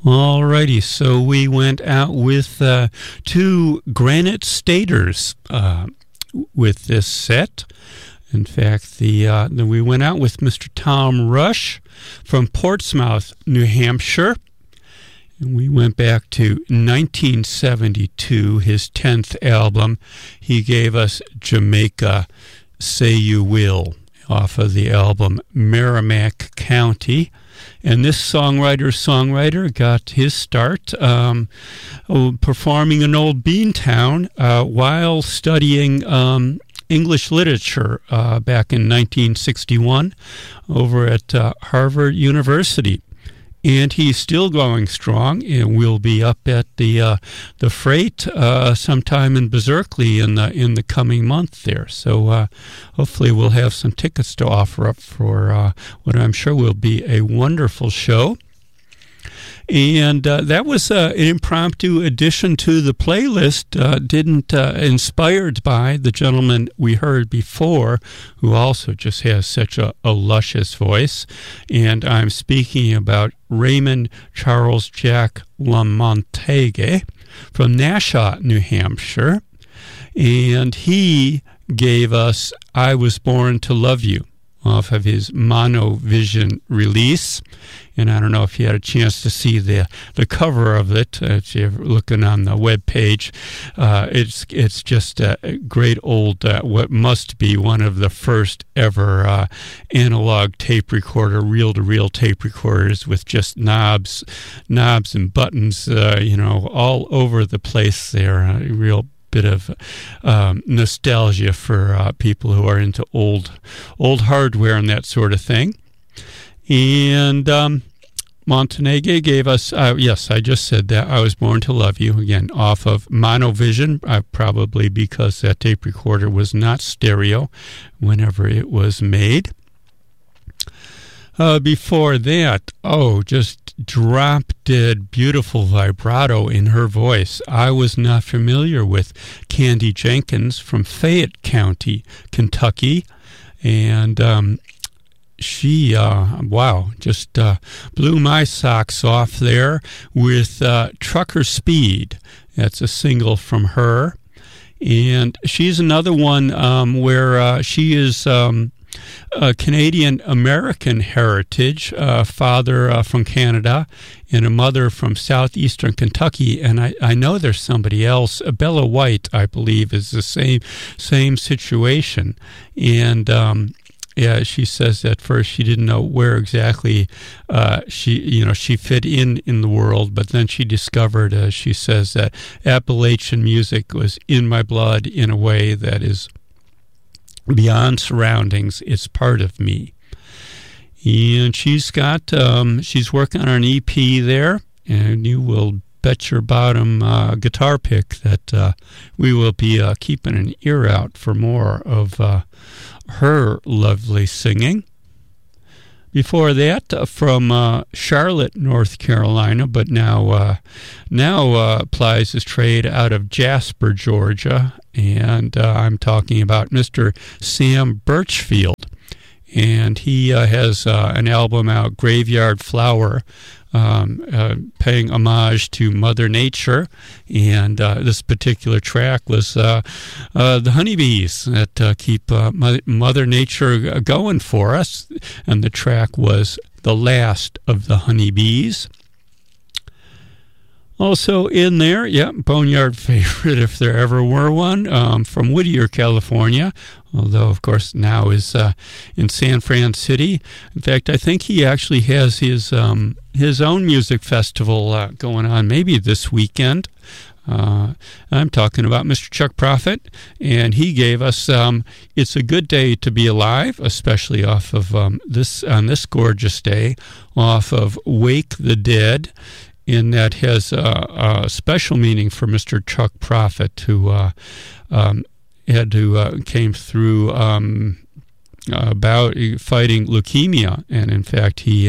Alrighty, so we went out with two Granite Staters with this set. In fact, we went out with Mr. Tom Rush from Portsmouth, New Hampshire. And we went back to 1972, his 10th album. He gave us Jamaica, Say You Will, off of the album Merrimack County. And this songwriter got his start performing in Old Beantown while studying English literature back in 1961 over at Harvard University. And he's still going strong, and we'll be up at the Freight sometime in Berkeley in the coming month there. So hopefully we'll have some tickets to offer up for what I'm sure will be a wonderful show. And that was an impromptu addition to the playlist, inspired by the gentleman we heard before, who also just has such a luscious voice. And I'm speaking about Raymond Charles Jack Lamontague from Nashua, New Hampshire. And he gave us I Was Born to Love You off of his Monovision release. And I don't know if you had a chance to see the cover of it. If you're looking on the web page, it's just a great old, what must be one of the first ever analog tape recorder, reel-to-reel tape recorders with just knobs and buttons, all over the place there. A real bit of nostalgia for people who are into old hardware and that sort of thing. And Montague gave us, yes, I just said that, I Was Born to Love You, again, off of Monovision, probably because that tape recorder was not stereo whenever it was made. Before that, just drop-dead, beautiful vibrato in her voice. I was not familiar with Candy Jenkins from Fayette County, Kentucky, and she, just blew my socks off there with Trucker Speed. That's a single from her. And she's another one where she is Canadian-American heritage, father from Canada and a mother from southeastern Kentucky. And I know there's somebody else, Bella White, I believe, is the same situation. And yeah, she says at first she didn't know where exactly she fit in the world, but then she discovered, she says, that Appalachian music was in my blood in a way that is beyond surroundings. It's part of me. And she's working on an EP there, and you will bet your bottom guitar pick that we will be keeping an ear out for more of her lovely singing. Before that, from Charlotte, North Carolina, but now plies his trade out of Jasper, Georgia, and I'm talking about Mr. Sam Birchfield. And he has an album out, Graveyard Flower, paying homage to Mother Nature. And this particular track was the honeybees that keep Mother Nature going for us. And the track was The Last of the Honeybees. Also in there, Boneyard favorite if there ever were one, from Whittier, California, although, of course, now is in San Fran City. In fact, I think he actually has his own music festival going on maybe this weekend. I'm talking about Mr. Chuck Prophet, and he gave us It's a Good Day to Be Alive, especially off of on this gorgeous day, off of Wake the Dead. And that has a special meaning for Mr. Chuck Prophet, who came through about fighting leukemia, and in fact he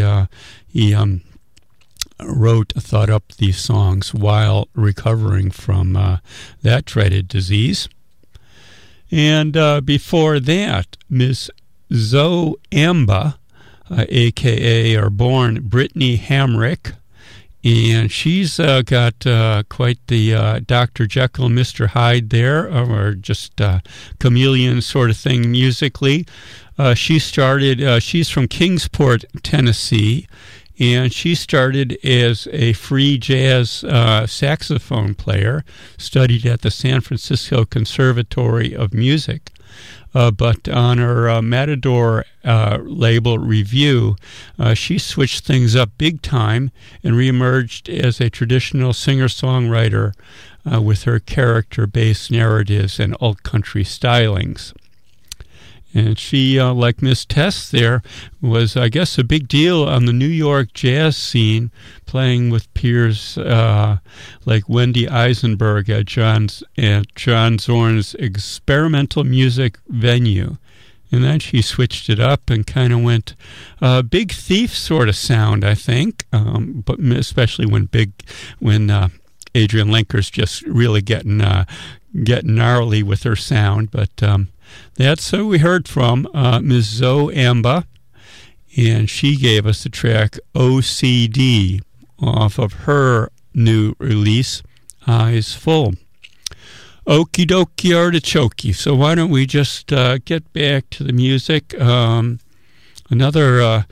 thought up these songs while recovering from that dreaded disease. And before that, Miss Zoe Amba, a.k.a. or born Brittany Hamrick, And she's got quite the Dr. Jekyll, Mr. Hyde there, or just chameleon sort of thing musically. She's from Kingsport, Tennessee, and she started as a free jazz saxophone player, studied at the San Francisco Conservatory of Music. But on her Matador label Review, she switched things up big time and reemerged as a traditional singer-songwriter with her character-based narratives and alt-country stylings. And she, like Miss Tess there, was, I guess, a big deal on the New York jazz scene, playing with peers like Wendy Eisenberg at John Zorn's experimental music venue. And then she switched it up and kind of went Big Thief sort of sound, I think, but especially when Adrienne Lenker's just really getting gnarly with her sound, but that's who we heard from, Ms. Zoe Amba, and she gave us the track OCD off of her new release, Eyes Full. Okie dokie artichoke. So why don't we just get back to the music? Another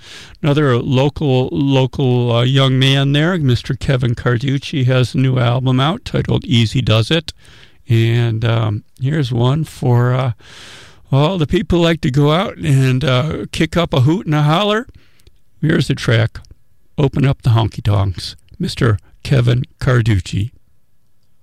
local young man there, Mr. Kevin Carducci, has a new album out titled Easy Does It. And here's one for all the people who like to go out and kick up a hoot and a holler. Here's the track, Open Up the Honky Tonks, Mr. Kevin Carducci.